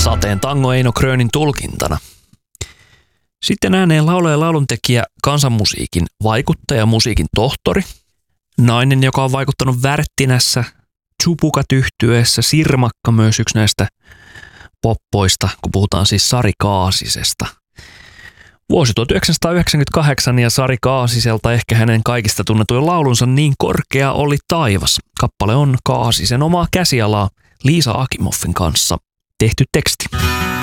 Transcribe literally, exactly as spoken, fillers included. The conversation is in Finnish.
Sateen tango Eino Krönin tulkintana. Sitten ääneen laulaja ja lauluntekijä, kansanmusiikin vaikuttaja, musiikin tohtori, nainen, joka on vaikuttanut Värttinässä, Tsupukat-yhtyeessä, Sirmakka myös yksi näistä poppoista, kun puhutaan siis Sari Kaasisesta. Vuosi tuhatyhdeksänsataayhdeksänkymmentäkahdeksan ja Sari Kaasiselta ehkä hänen kaikista tunnetuin laulunsa Niin korkea oli taivas. Kappale on Kaasisen omaa käsialaa Liisa Akimoffin kanssa tehty teksti.